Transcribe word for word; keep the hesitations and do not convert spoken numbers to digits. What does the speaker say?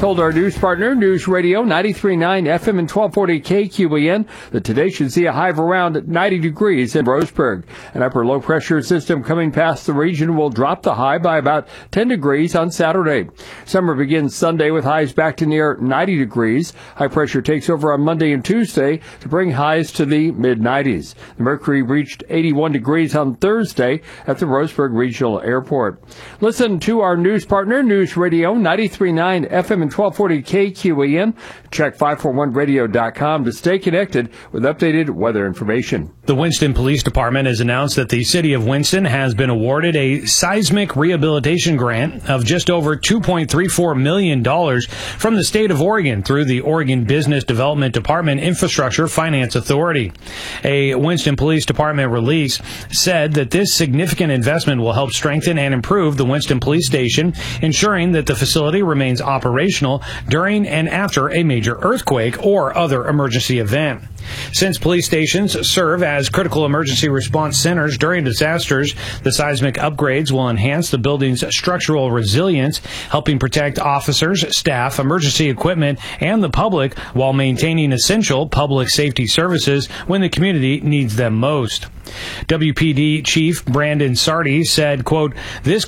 Told our news partner, News Radio ninety-three point nine F M and twelve forty K Q E N, that today should see a high of around ninety degrees in Roseburg. An upper low pressure system coming past the region will drop the high by about ten degrees on Saturday. Summer begins Sunday with highs back to near ninety degrees. High pressure takes over on Monday and Tuesday to bring highs to the mid nineties. The mercury reached eighty-one degrees on Thursday at the Roseburg Regional Airport. Listen to our news partner, News Radio ninety-three point nine F M and twelve forty K Q E N. Check five forty-one radio dot com to stay connected with updated weather information. The Winston Police Department has announced that the city of Winston has been awarded a seismic rehabilitation grant of just over two point three four million dollars from the state of Oregon through the Oregon Business Development Department Infrastructure Finance Authority. A Winston Police Department release said that this significant investment will help strengthen and improve the Winston Police Station, ensuring that the facility remains operational during and after a major earthquake or other emergency event. Since police stations serve as critical emergency response centers during disasters, the seismic upgrades will enhance the building's structural resilience, helping protect officers, staff, emergency equipment, and the public while maintaining essential public safety services when the community needs them most. W P D Chief Brandon Sardi said, quote, "This